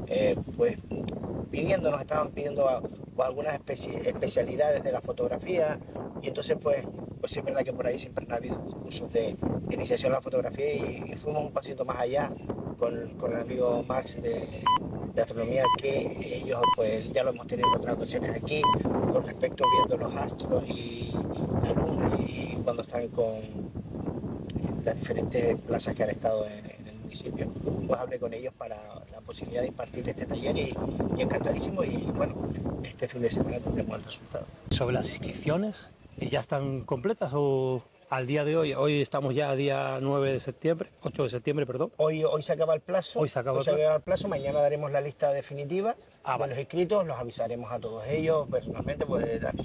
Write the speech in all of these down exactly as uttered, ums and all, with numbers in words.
eh, pues pidiéndonos, estaban pidiendo a, pues, algunas especi especialidades de la fotografía, y entonces pues, pues sí es verdad que por ahí siempre han habido cursos de, de iniciación a la fotografía, y, y fuimos un pasito más allá con, con el amigo Max de, de astronomía, que ellos pues ya lo hemos tenido en otras ocasiones aquí, con respecto viendo los astros y la luna, y cuando están con las diferentes plazas que han estado en, en el municipio, pues hablé con ellos para la posibilidad de impartir este taller, y, y encantadísimo, y bueno, este fin de semana tendremos el resultado. ¿Sobre las inscripciones ya están completas o al día de hoy? Hoy estamos ya a día nueve de septiembre, ocho de septiembre, perdón. Hoy, hoy se acaba el plazo, hoy se acaba, hoy el, se plazo. acaba el plazo, mañana daremos la lista definitiva ah, de vale. los inscritos, los avisaremos a todos ellos personalmente, pues,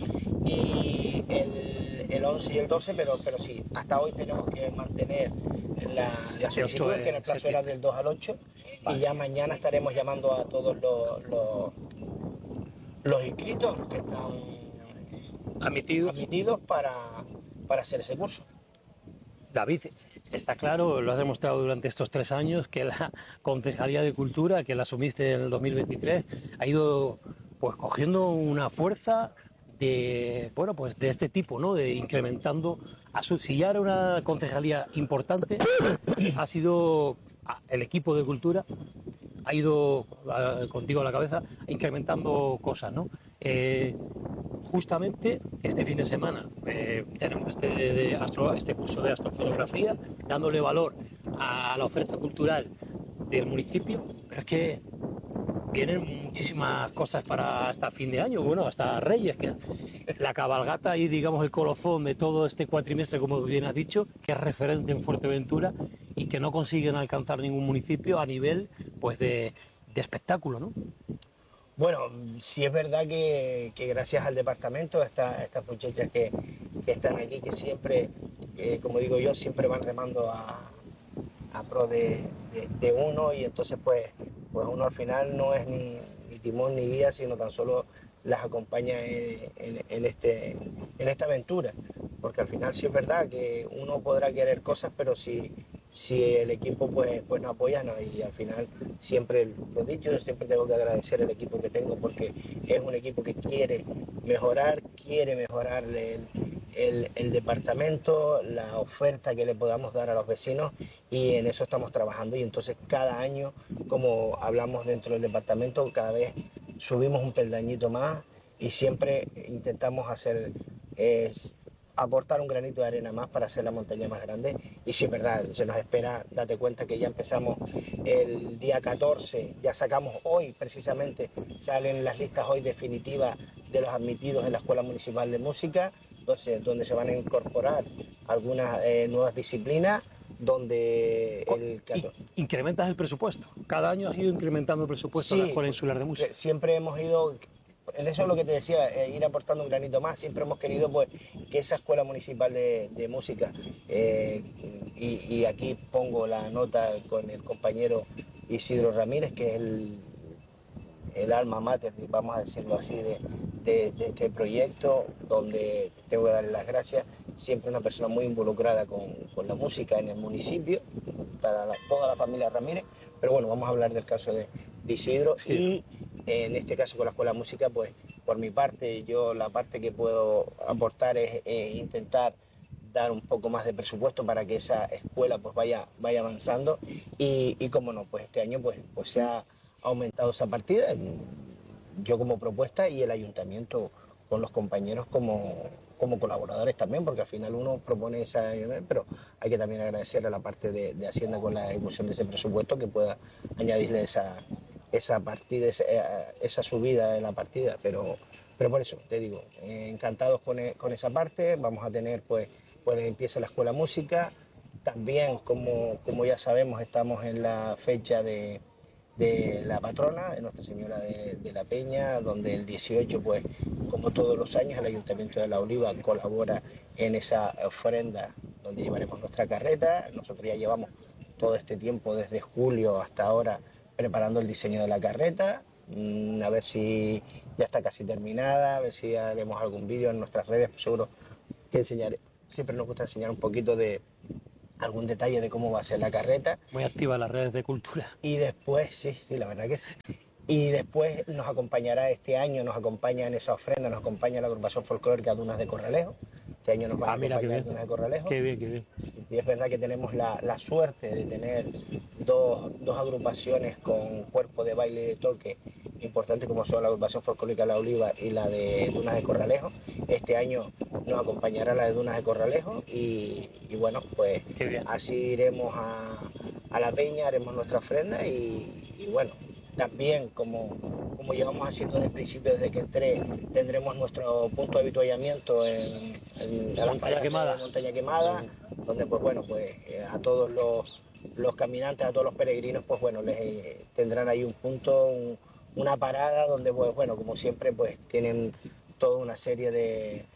y el, el once y el doce, pero, pero sí, hasta hoy tenemos que mantener la, la solicitud, que en el plazo era del dos al ocho, vale. Y ya mañana estaremos llamando a todos los, los, los inscritos, los que están admitidos, admitidos para, para hacer ese curso. David, está claro, lo has demostrado durante estos tres años, que la Concejalía de Cultura, que la asumiste en el dos mil veintitrés, ha ido pues cogiendo una fuerza de, bueno, pues de este tipo, ¿no? De incrementando, a su, si ya era una concejalía importante, ha sido el equipo de cultura, ha ido contigo a la cabeza incrementando cosas, ¿no? Eh, justamente este fin de semana eh, tenemos este, de astro, este curso de astrofotografía, dándole valor a la oferta cultural del municipio, pero es que vienen muchísimas cosas para hasta fin de año, bueno, hasta Reyes, que la cabalgata y digamos el colofón de todo este cuatrimestre, como bien has dicho, que es referente en Fuerteventura y que no consiguen alcanzar ningún municipio a nivel pues de, de espectáculo, ¿no? Bueno, sí es verdad que, que gracias al departamento, esta, estas muchachas que, que están aquí, que siempre, eh, como digo yo, siempre van remando a, a pro de, de, de uno, y entonces pues, pues uno al final no es ni, ni timón ni guía, sino tan solo las acompaña en, en, en, este, en esta aventura, porque al final sí es verdad que uno podrá querer cosas, pero si, si el equipo pues, pues no apoya, no, y al final siempre lo he dicho, yo siempre tengo que agradecer el equipo que tengo, porque es un equipo que quiere mejorar, quiere mejorar el, el, el departamento, la oferta que le podamos dar a los vecinos, y en eso estamos trabajando, y entonces cada año, como hablamos dentro del departamento, cada vez subimos un peldañito más, y siempre intentamos hacer es, aportar un granito de arena más para hacer la montaña más grande. Y si es verdad, se nos espera, date cuenta que ya empezamos el día catorce, ya sacamos hoy precisamente, salen las listas hoy definitivas de los admitidos en la Escuela Municipal de Música, entonces, donde se van a incorporar algunas eh, nuevas disciplinas, donde el incrementas el presupuesto. Cada año has ido incrementando el presupuesto, sí, en la Escuela Insular de Música. Siempre hemos ido, en eso es lo que te decía, eh, ir aportando un granito más. Siempre hemos querido pues que esa Escuela Municipal de, de Música, eh, y, y aquí pongo la nota con el compañero Isidro Ramírez, que es el, el alma mater, vamos a decirlo así, de, de, de este proyecto, donde tengo que darle las gracias. Siempre una persona muy involucrada con, con la música en el municipio, toda la, toda la familia Ramírez, pero bueno, vamos a hablar del caso de, de Isidro, sí. Y en este caso con la Escuela de Música, pues por mi parte, yo la parte que puedo aportar es eh, intentar dar un poco más de presupuesto para que esa escuela pues vaya, vaya avanzando, y, y como no, pues este año pues, pues se ha aumentado esa partida, yo como propuesta, y el ayuntamiento con los compañeros como, como colaboradores también, porque al final uno propone esa, pero hay que también agradecer a la parte de, de Hacienda con la ejecución de ese presupuesto, que pueda añadirle esa, esa partida, esa, esa subida de la partida, pero, pero por eso te digo, eh, encantados con, con esa parte. Vamos a tener pues, pues empieza la Escuela Música, también como, como ya sabemos estamos en la fecha de de la patrona, de Nuestra Señora de, de la Peña, donde el dieciocho, pues como todos los años, el Ayuntamiento de La Oliva colabora en esa ofrenda donde llevaremos nuestra carreta. Nosotros ya llevamos todo este tiempo, desde julio hasta ahora, preparando el diseño de la carreta, mm, a ver si ya está casi terminada, a ver si haremos algún vídeo en nuestras redes, pues seguro que enseñaré. Siempre nos gusta enseñar un poquito de algún detalle de cómo va a ser la carreta. Muy activa en las redes de cultura. Y después, sí, sí, la verdad que sí. Y después nos acompañará este año, nos acompaña en esa ofrenda, nos acompaña la agrupación folclórica Dunas de Corralejo. Este año nos van Ah, a mira, qué acompañar bien. Dunas de Corralejo. Qué bien, qué bien. Y es verdad que tenemos la, la suerte de tener dos, dos agrupaciones con cuerpo de baile y de toque importantes como son la agrupación folclórica La Oliva y la de Dunas de Corralejo. Este año nos acompañará la de Dunas de Corralejo y, y bueno, pues Qué bien. así iremos a, a la peña, haremos nuestra ofrenda y, y bueno, también como, como llevamos haciendo desde el principio, desde que entré, tendremos nuestro punto de avituallamiento en, en La Montaña Quemada. Montaña Quemada, donde pues bueno, pues eh, a todos los, los caminantes, a todos los peregrinos, pues bueno, les eh, tendrán ahí un punto, un, una parada donde pues bueno, como siempre, pues tienen toda una serie de,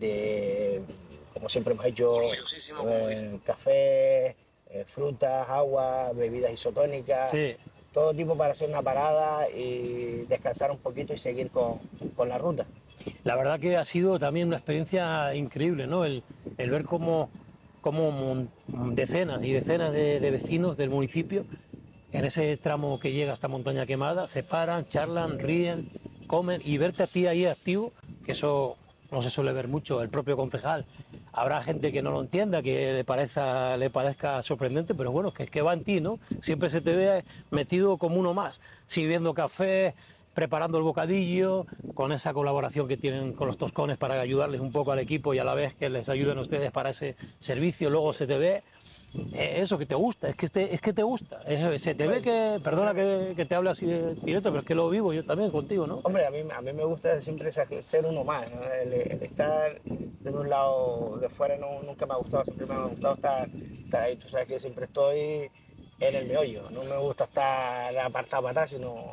de como siempre hemos hecho, eh, café, eh, frutas, agua, bebidas isotónicas. Sí. Todo tipo para hacer una parada y descansar un poquito y seguir con, con la ruta. La verdad que ha sido también una experiencia increíble, ¿no? El, el ver cómo, cómo decenas y decenas de, de vecinos del municipio, en ese tramo que llega hasta Montaña Quemada, se paran, charlan, ríen, comen y verte a ti ahí activo, que eso no se suele ver mucho, el propio concejal. Habrá gente que no lo entienda, que le parezca, le parezca sorprendente, pero bueno, que es que va en ti, ¿no? Siempre se te ve metido como uno más, sirviendo café, preparando el bocadillo, con esa colaboración que tienen con los toscones para ayudarles un poco al equipo y a la vez que les ayuden a ustedes para ese servicio. Luego se te ve eh, eso que te gusta, es que te, es que te gusta, es, se te ve que, perdona que, que te hable así de directo, pero es que lo vivo yo también contigo, ¿no? Hombre, a mí, a mí me gusta siempre ser uno más, ¿no? el, el estar de un lado de fuera no, nunca me ha gustado, siempre me ha gustado estar, estar ahí, tú sabes que siempre estoy en el meollo, no me gusta estar apartado para atrás, sino...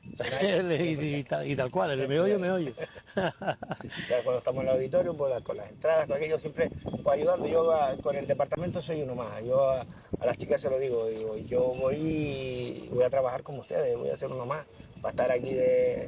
y, y, tal, y tal cual, el meollo, meollo. Ya cuando estamos en el auditorio, pues, con las entradas, con aquello, siempre pues, ayudando. Yo a, con el departamento soy uno más. Yo a, a las chicas se lo digo, digo, yo voy voy a trabajar como ustedes, voy a ser uno más. Para estar aquí de,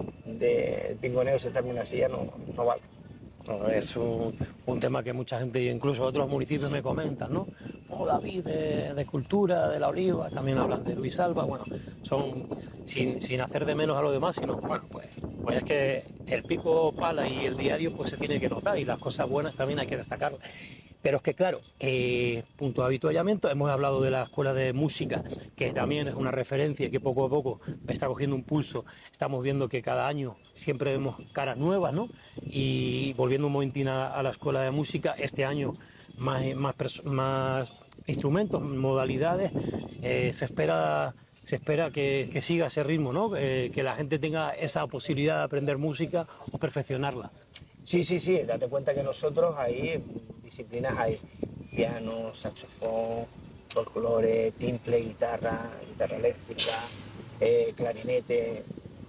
de pingoneo y sentarme en una silla no, no vale. No, es un, un tema que mucha gente, incluso otros municipios me comentan, ¿no? Oh, David de, de Cultura, de La Oliva, también hablan de Luis Alba, bueno, son sin, sin hacer de menos a los demás, sino, bueno, pues, pues es que el pico pala y el diario pues se tiene que notar y las cosas buenas también hay que destacarlas. Pero es que, claro, eh, punto de avituallamiento, hemos hablado de la escuela de música, que también es una referencia y que poco a poco está cogiendo un pulso. Estamos viendo que cada año siempre vemos caras nuevas, ¿no? Y volviendo un momentín a, a la escuela de música, este año más, más, más instrumentos, modalidades, eh, se espera... Se espera que, que siga ese ritmo, ¿no? Eh, que la gente tenga esa posibilidad de aprender música o perfeccionarla. Sí, sí, sí, date cuenta que nosotros hay disciplinas, hay piano, saxofón, folclore, timple, guitarra, guitarra eléctrica, eh, clarinete.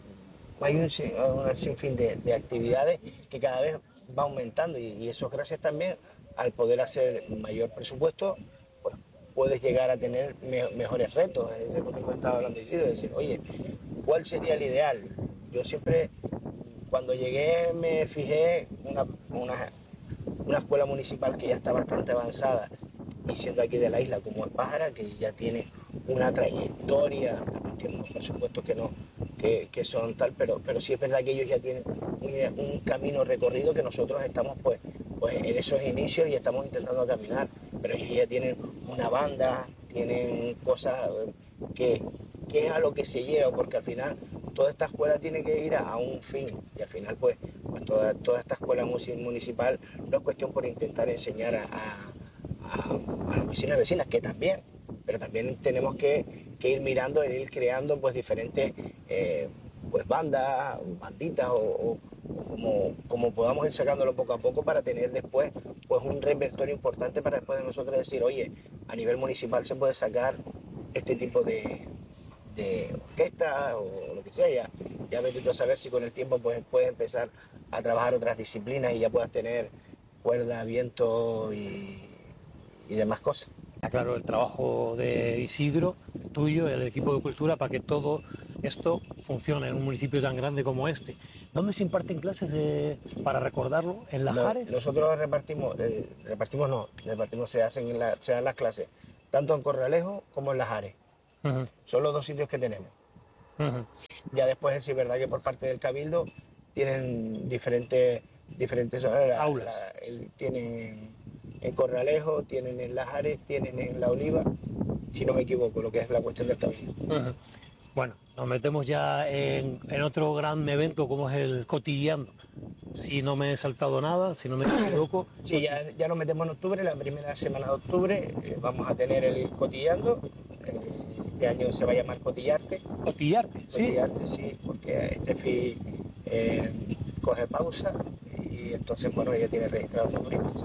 Hay un, un sinfín de, de actividades que cada vez va aumentando y, y eso es gracias también al poder hacer mayor presupuesto, pues puedes llegar a tener me, mejores retos. Es lo que me estaba hablando Isidro, de decir, oye, ¿cuál sería el ideal? Yo siempre... Cuando llegué me fijé una, una, una escuela municipal que ya está bastante avanzada y siendo aquí de la isla como es Pájara, que ya tiene una trayectoria, también tiene unos presupuestos que, no, que, que son tal, pero, pero sí es verdad que ellos ya tienen un, un camino recorrido que nosotros estamos pues, pues en esos inicios y estamos intentando caminar, pero ellos ya tienen una banda, tienen cosas que, que es a lo que se lleva, porque al final toda esta escuela tiene que ir a, a un fin y al final pues, pues toda, toda esta escuela municipal no es cuestión por intentar enseñar a, a, a, a los vecinos y vecinas, que también, pero también tenemos que, que ir mirando e ir creando pues diferentes eh, pues bandas, banditas o, o, o como, como podamos ir sacándolo poco a poco para tener después pues un repertorio importante para después de nosotros decir, oye, a nivel municipal se puede sacar este tipo de de orquesta o lo que sea, ya, ya vete tú a saber si con el tiempo pues, puedes empezar a trabajar otras disciplinas y ya puedas tener cuerda, viento y, y demás cosas. Claro, el trabajo de Isidro, tuyo, el equipo de cultura, para que todo esto funcione en un municipio tan grande como este. ¿Dónde se imparten clases de, para recordarlo? ¿En Lajares? No, nosotros repartimos, eh, repartimos no, repartimos, se hacen en la, se dan las clases tanto en Corralejo como en Lajares. Uh-huh. Son los dos sitios que tenemos. Ujú. Ya después sí es verdad que por parte del Cabildo tienen diferentes, diferentes la- Aulas. la- el- tienen en Corralejo, tienen en Las Ares, tienen en La Oliva, si no me equivoco, lo que es la cuestión del Cabildo. Ujú. Bueno, nos metemos ya en, en otro gran evento como es el Cotilleando. Si no me he saltado nada, si no me equivoco. Sí, ya, ya nos metemos en octubre, la primera semana de octubre eh, vamos a tener el Cotillando, eh, este año se va a llamar Cotillarte. Cotillarte, sí. Cotillarte, sí, porque Steffi eh, coge pausa y entonces, bueno, ella tiene registrado los grupos.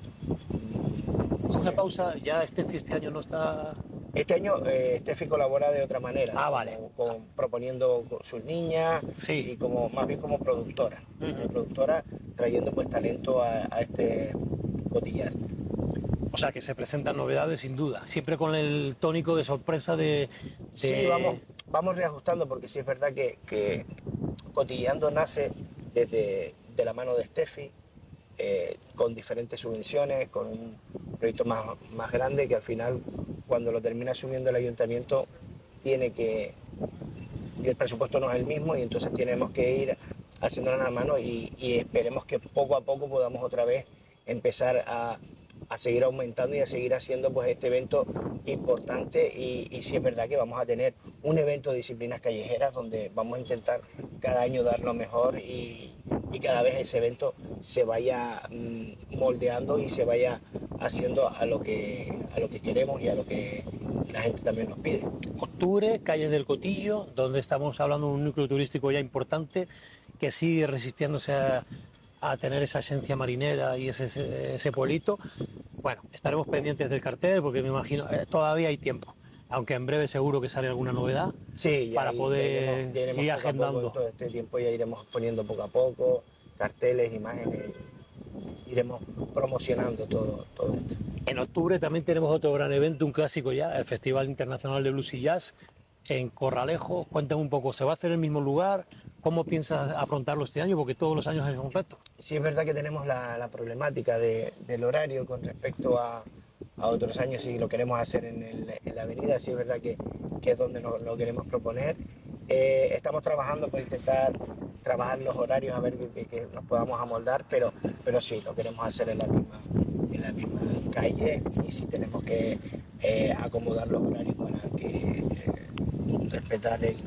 Coge pausa, ya este, este año no está. Este año eh, Steffi colabora de otra manera, Ah, como- vale. con- proponiendo con sus niñas Sí. y como más bien como productora, Ujú. como productora trayendo pues talento a, a este Cotillarte. O sea que se presentan novedades sin duda, siempre con el tónico de sorpresa de. de- Sí, vamos, vamos reajustando porque sí es verdad que, que Cotilleando nace desde de la mano de Steffi, eh, con diferentes subvenciones, con un proyecto más, más grande que al final, cuando lo termina asumiendo el ayuntamiento, tiene que, y el presupuesto no es el mismo y entonces tenemos que ir haciéndolo a la mano y, y esperemos que poco a poco podamos otra vez empezar a, a seguir aumentando y a seguir haciendo pues este evento importante y, y sí es verdad que vamos a tener un evento de disciplinas callejeras donde vamos a intentar cada año dar lo mejor y, y cada vez ese evento se vaya mm, moldeando y se vaya haciendo a lo que a lo que queremos y a lo que la gente también nos pide. Octubre, Calles del Cotillo, donde estamos hablando de un núcleo turístico ya importante que sigue resistiéndose a, a tener esa esencia marinera y ese, ese, ese pueblito. Bueno, estaremos pendientes del cartel porque me imagino, eh, todavía hay tiempo, aunque en breve seguro que sale alguna novedad. Sí, ya, para y poder ya iremos, ya iremos ir poco a agendando. poco, todo este tiempo ya iremos poniendo poco a poco carteles, imágenes, iremos promocionando todo, todo esto. En octubre también tenemos otro gran evento, un clásico ya, el Festival Internacional de Blues y Jazz en Corralejo. Cuéntame un poco, ¿se va a hacer en el mismo lugar? ¿Cómo piensas afrontarlo este año? Porque todos los años es un reto. Sí es verdad que tenemos la, la problemática de, del horario con respecto a, a otros años si lo queremos hacer en, el, en la avenida, sí es verdad que, que es donde nos lo queremos proponer. Eh, estamos trabajando por intentar trabajar los horarios a ver que, que, que nos podamos amoldar, pero, pero sí, lo queremos hacer en la misma, en la misma calle y si tenemos que eh, acomodar los horarios para que eh, respetar el,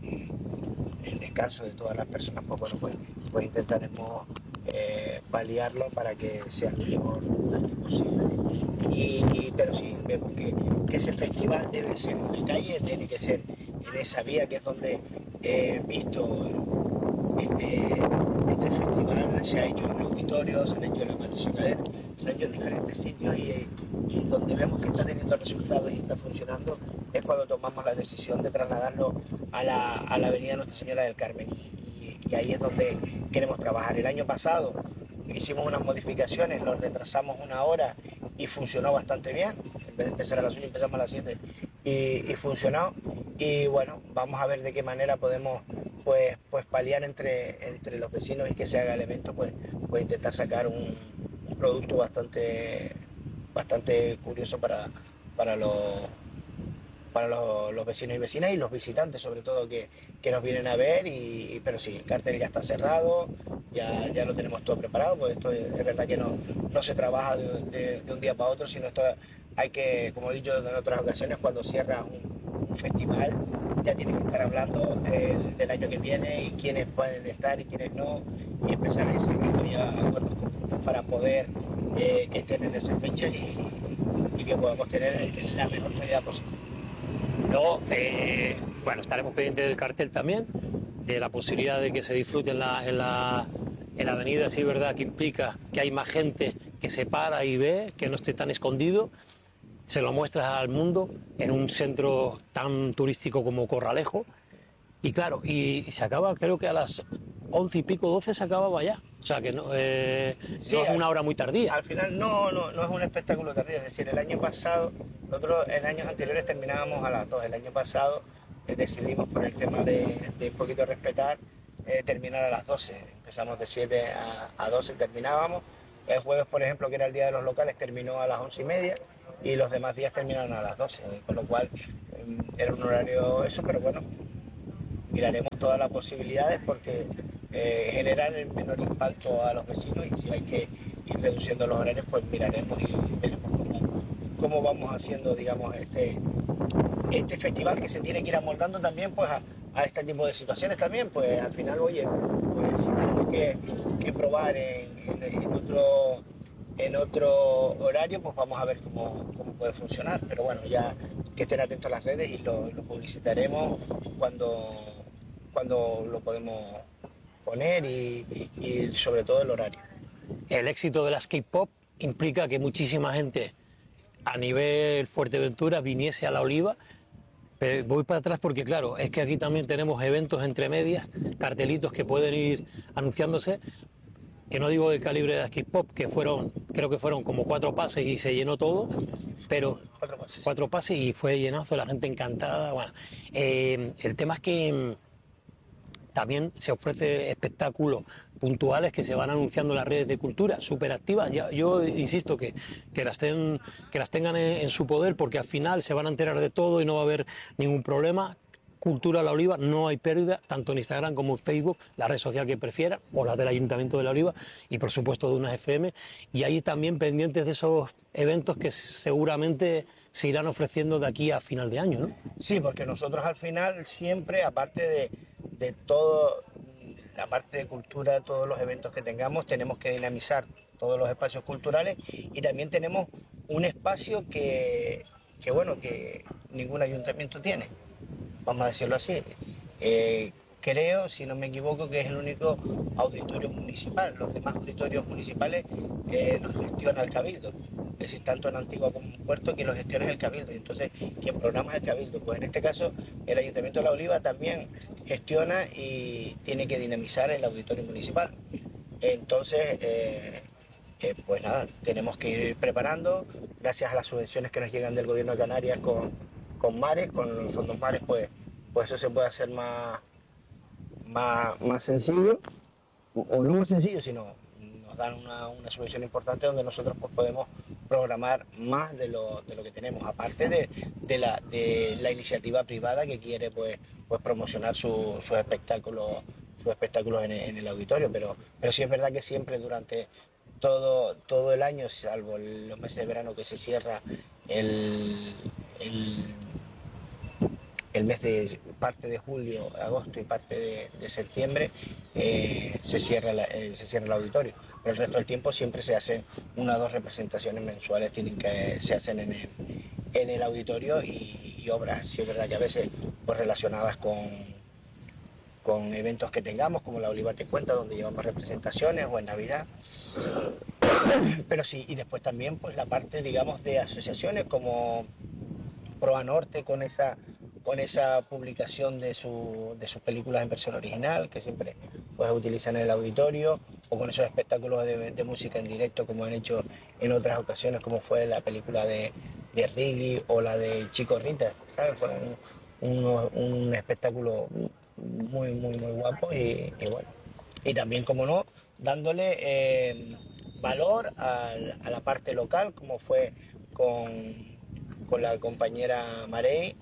el descanso de todas las personas, pues bueno, pues, pues intentaremos eh, paliarlo para que sea el mejor daño posible. Y, y, pero sí, vemos que, que ese festival debe ser en la calle, tiene que ser en esa vía que es donde he visto este, este festival, se ha hecho en auditorios, se ha hecho en la Patricia Cadena, se ha hecho en diferentes sitios y, y donde vemos que está teniendo resultados y está funcionando es cuando tomamos la decisión de trasladarlo a la, a la avenida Nuestra Señora del Carmen y, y ahí es donde queremos trabajar. El año pasado hicimos unas modificaciones, lo retrasamos una hora y funcionó bastante bien, en vez de empezar a las ocho empezamos a las siete y, y funcionó y bueno, vamos a ver de qué manera podemos pues, pues paliar entre, entre los vecinos y que se haga el evento, pues, pues intentar sacar un, un producto bastante, bastante curioso para, para los para los, los vecinos y vecinas y los visitantes sobre todo que, que nos vienen a ver y pero sí, el cartel ya está cerrado, ya, ya lo tenemos todo preparado, pues esto es, es verdad que no, no se trabaja de, de, de un día para otro, sino esto hay que, como he dicho en otras ocasiones, cuando cierras un, un festival ya tienes que estar hablando del, del año que viene y quiénes pueden estar y quiénes no y empezar a ir cerrando ya acuerdos conjuntos para poder eh, que estén en esas fechas y, y que podamos tener la mejor calidad posible. Luego, eh, bueno, estaremos pendientes del cartel también, de la posibilidad de que se disfrute en la, en la, en la avenida, sí, verdad, que implica que hay más gente que se para y ve, que no esté tan escondido, se lo muestras al mundo en un centro tan turístico como Corralejo, y claro, y, y se acaba, creo que a las once y pico, doce se acababa ya, o sea que no, eh, Sí, no es al- una hora muy tardía. Al final no, no, no es un espectáculo tardío, es decir, el año pasado, nosotros en años anteriores terminábamos a las dos, el año pasado eh, decidimos por el tema de, de un poquito respetar, eh, terminar a las doce, empezamos de siete a, a doce, terminábamos, el jueves por ejemplo que era el día de los locales terminó a las once y media y los demás días terminaron a las doce, con lo cual eh, era un horario eso, pero bueno, miraremos todas las posibilidades porque eh, generar el menor impacto a los vecinos, y si hay que ir reduciendo los horarios, pues miraremos y veremos cómo, cómo vamos haciendo, digamos, este, este festival, que se tiene que ir amoldando también pues a, a este tipo de situaciones también. Pues al final, oye, pues si tenemos que, que probar en, en, en otro en otro horario, pues vamos a ver cómo, cómo puede funcionar. Pero bueno, ya que estén atentos a las redes y lo, lo publicitaremos cuando, cuando lo podemos poner, y, y sobre todo el horario. El éxito de la skate pop implica que muchísima gente a nivel Fuerteventura viniese a La Oliva. Pero voy para atrás porque, claro, es que aquí también tenemos eventos entre medias, cartelitos que pueden ir anunciándose, que no digo del calibre de la skate pop, que fueron, creo que fueron como cuatro pases y se llenó todo, pero Cuatro pases. cuatro pases y fue llenazo, la gente encantada. Bueno, eh, el tema es que también se ofrece espectáculos puntuales que se van anunciando en las redes de cultura, súper activas. Yo, yo insisto que, que, las ten, que las tengan en, en su poder, porque al final se van a enterar de todo y no va a haber ningún problema. Cultura La Oliva, no hay pérdida, tanto en Instagram como en Facebook, la red social que prefieran, o la del Ayuntamiento de La Oliva, y por supuesto de Unas F M, y ahí también pendientes de esos eventos que seguramente se irán ofreciendo de aquí a final de año, ¿no? Sí, porque nosotros al final siempre, aparte de, de todo, la parte de cultura, todos los eventos que tengamos, tenemos que dinamizar todos los espacios culturales, y también tenemos un espacio que, que bueno, que ningún ayuntamiento tiene, vamos a decirlo así. Eh, creo, si no me equivoco, que es el único auditorio municipal. Los demás auditorios municipales eh, los gestiona el Cabildo. Es decir, tanto en Antigua como en Puerto, que los gestiona el Cabildo. Entonces, quien programa es el Cabildo. Pues en este caso, el Ayuntamiento de La Oliva también gestiona y tiene que dinamizar el auditorio municipal. Entonces, eh, eh, pues nada, tenemos que ir preparando, gracias a las subvenciones que nos llegan del Gobierno de Canarias con con mares, con los fondos mares, pues, pues eso se puede hacer más, más, más sencillo, o no más sencillo, sino nos dan una, una subvención importante donde nosotros pues podemos programar más de lo, de lo que tenemos, aparte de, de, la, de la iniciativa privada que quiere pues, pues promocionar su, sus espectáculos, sus espectáculos en el, en el auditorio, pero, pero sí es verdad que siempre durante todo, todo el año, salvo los meses de verano que se cierra el, el el mes de parte de julio, agosto y parte de, de septiembre, eh, se, cierra la, eh, se cierra el auditorio. Pero el resto del tiempo siempre se hacen una o dos representaciones mensuales, tienen que, se hacen en el, en el auditorio, y, y obras, sí es verdad que a veces pues, relacionadas con, con eventos que tengamos, como La Oliva Te Cuenta, donde llevamos representaciones, o en Navidad. Pero sí, y después también pues la parte, digamos, de asociaciones como Proa Norte, con esa con esa publicación de, su, de sus películas en versión original, que siempre pues, utilizan en el auditorio, o con esos espectáculos de, de música en directo, como han hecho en otras ocasiones, como fue la película de, de Riggy o la de Chico Rita, ¿sabes? Fue un, un, un espectáculo muy, muy, muy guapo, y, y bueno. Y también, como no, dándole eh, valor a, a la parte local, como fue con, con la compañera Marey,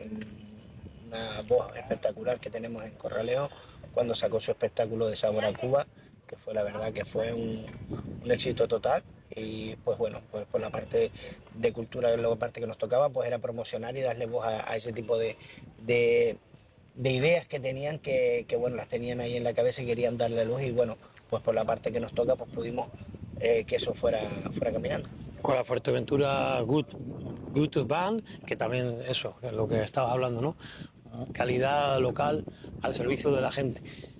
una voz espectacular que tenemos en Corralejo, cuando sacó su espectáculo de Sabor a Cuba, que fue la verdad que fue un, un éxito total. Y pues bueno, pues por la parte de cultura, la parte que nos tocaba, pues era promocionar y darle voz a, a ese tipo de, de, de ideas que tenían, que, que bueno, las tenían ahí en la cabeza y querían darle luz, y bueno, pues por la parte que nos toca, pues pudimos eh, que eso fuera, fuera caminando. Con la Fuerteventura Good, Good Band, que también eso, es lo que estabas hablando, ¿no? Calidad local al servicio de la gente.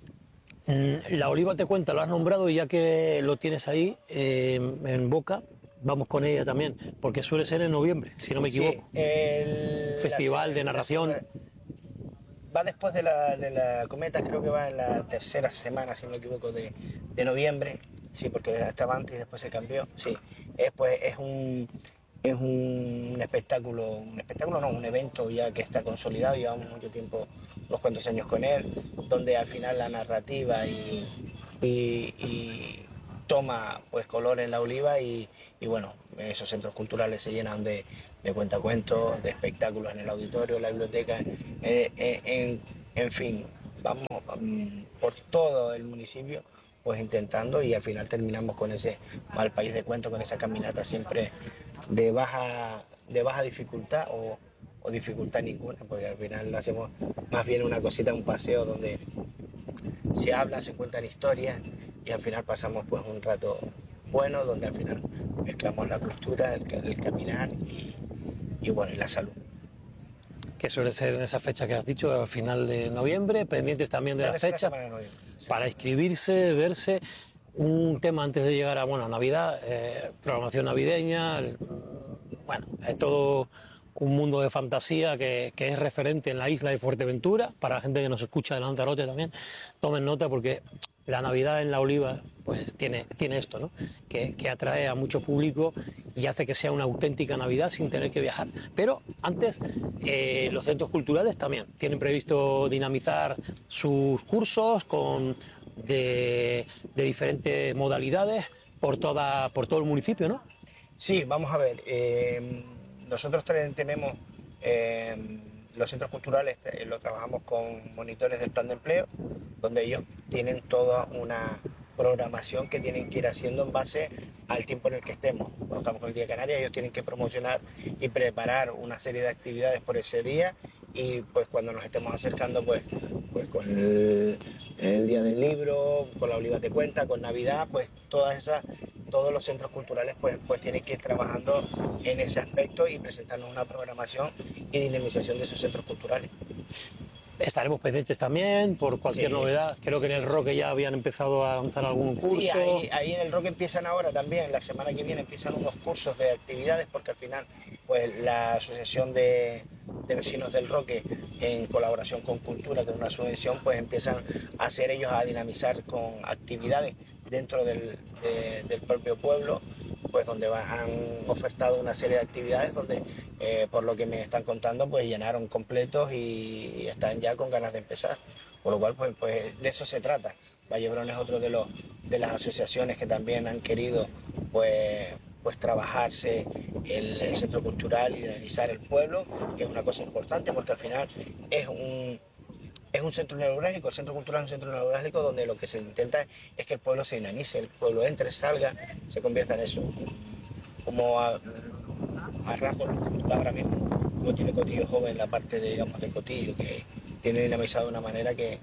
La Oliva Te Cuenta, lo has nombrado, y ya que lo tienes ahí eh, en boca, vamos con ella también, porque suele ser en noviembre, si no me equivoco. Sí, el, Festival la, de narración. La, va después de la, de la Cometa, creo que va en la tercera semana, si no me equivoco, de, de noviembre. Sí, porque estaba antes y después se cambió. Sí, es, pues, es un es un espectáculo, un espectáculo no, un evento ya que está consolidado, llevamos mucho tiempo, unos cuantos años con él, donde al final la narrativa y, y, y toma pues color en La Oliva, y, y bueno, esos centros culturales se llenan de, de cuentacuentos, de espectáculos en el auditorio, la biblioteca, eh, eh, en, en fin, vamos um, por todo el municipio, pues intentando, y al final terminamos con ese Mal País de Cuentos, con esa caminata siempre de baja, de baja dificultad o, o dificultad ninguna, porque al final hacemos más bien una cosita, un paseo donde se habla, se cuentan historias y al final pasamos pues un rato bueno, donde al final mezclamos la cultura, el, el caminar y, y bueno, y la salud. Que suele ser en esa fecha que has dicho, al final de noviembre, pendientes también de la fecha, sí, para inscribirse, verse. Un tema antes de llegar a, bueno, Navidad, eh, programación navideña, el, bueno, es todo un mundo de fantasía que, que es referente en la isla de Fuerteventura. Para la gente que nos escucha de Lanzarote también, tomen nota porque la Navidad en La Oliva pues tiene, tiene esto, ¿no? Que, que atrae a mucho público y hace que sea una auténtica Navidad sin tener que viajar. Pero antes, eh, los centros culturales también tienen previsto dinamizar sus cursos con, de, de diferentes modalidades por, toda, por todo el municipio, ¿no? Sí, vamos a ver. Eh, nosotros tenemos... Eh, los centros culturales eh, lo trabajamos con monitores del plan de empleo, donde ellos tienen toda una programación que tienen que ir haciendo en base al tiempo en el que estemos. Cuando estamos con el Día Canaria, ellos tienen que promocionar y preparar una serie de actividades por ese día, y pues cuando nos estemos acercando pues, pues con el, el Día del Libro, con la Oliva Te Cuenta, con Navidad, pues todas esas, todos los centros culturales pues, pues tienen que ir trabajando en ese aspecto y presentarnos una programación y dinamización de esos centros culturales. Estaremos pendientes también por cualquier sí, novedad. Creo que en el Roque ya habían empezado a lanzar algún curso. Sí, ahí, ahí en el Roque empiezan ahora también. La semana que viene empiezan unos cursos de actividades, porque al final pues la Asociación de, de Vecinos del Roque, en colaboración con Cultura, con una subvención, pues empiezan a hacer ellos a dinamizar con actividades dentro del, de, del propio pueblo, pues donde han ofertado una serie de actividades donde, eh, por lo que me están contando, pues llenaron completos y están ya con ganas de empezar. Por lo cual, pues, pues de eso se trata. Vallebrón es otro de, los, de las asociaciones que también han querido pues, pues trabajarse el, el centro cultural y dinamizar el pueblo, que es una cosa importante porque al final es un... Es un centro neurálgico, el centro cultural es un centro neurálgico donde lo que se intenta es que el pueblo se dinamice, el pueblo entre, salga, se convierta en eso. Como a, a rasgos ahora mismo, como tiene Cotillo Joven, la parte de, digamos, de Cotillo, que tiene dinamizado de una manera que,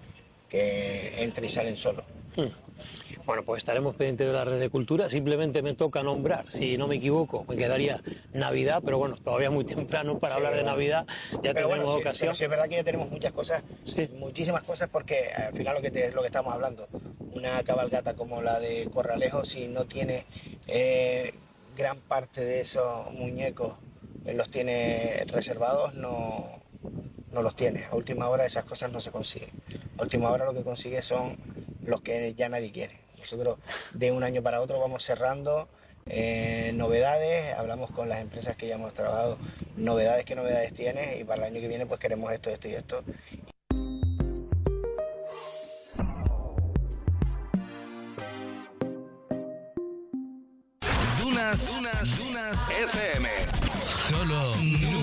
que entra y salen solos. Bueno, pues estaremos pendientes de la red de cultura. Simplemente me toca nombrar, si no me equivoco, me quedaría Navidad, pero bueno, todavía es muy temprano para sí, hablar de Navidad, ya pero tenemos bueno, sí, ocasión. Pero sí es verdad que ya tenemos muchas cosas, sí. muchísimas cosas, porque al final lo que, te, lo que estamos hablando, una cabalgata como la de Corralejo, si no tiene eh, gran parte de esos muñecos, eh, los tiene reservados, no, no los tiene. A última hora esas cosas no se consiguen. A última hora lo que consigue son los que ya nadie quiere. Nosotros de un año para otro vamos cerrando eh, novedades, hablamos con las empresas que ya hemos trabajado, novedades, qué novedades tienes, y para el año que viene pues queremos esto, esto y esto. Dunas, Dunas, Dunas F M. Solo